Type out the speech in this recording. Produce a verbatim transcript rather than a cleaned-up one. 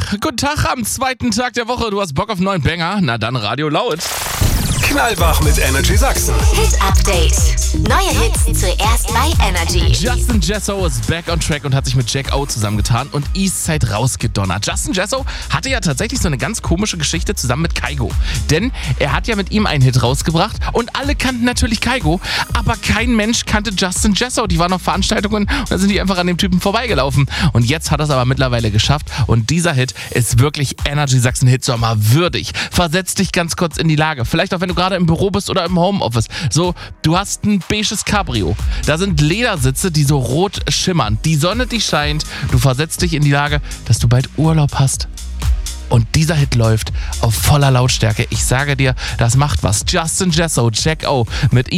Guten Tag am zweiten Tag der Woche. Du hast Bock auf einen neuen Banger? Na dann Radio laut. Knallwach mit Energy Sachsen. Hit Update. Neue Hits zuerst bei Energy. Justin Jesso ist back on track und hat sich mit Jack O zusammengetan und Eastside rausgedonnert. Justin Jesso hatte ja tatsächlich so eine ganz komische Geschichte zusammen mit Kygo. Denn er hat ja mit ihm einen Hit rausgebracht und alle kannten natürlich Kygo, aber kein Mensch kannte Justin Jesso. Die waren auf Veranstaltungen und da sind die einfach an dem Typen vorbeigelaufen. Und jetzt hat er es aber mittlerweile geschafft und dieser Hit ist wirklich Energy Sachsen Hitsommer würdig. Versetz dich ganz kurz in die Lage. Vielleicht auch, wenn du gerade im Büro bist oder im Homeoffice. So, du hast ein beiges Cabrio. Da sind Ledersitze, die so rot schimmern. Die Sonne, die scheint. Du versetzt dich in die Lage, dass du bald Urlaub hast. Und dieser Hit läuft auf voller Lautstärke. Ich sage dir, das macht was. Justin Jesso, Jack O mit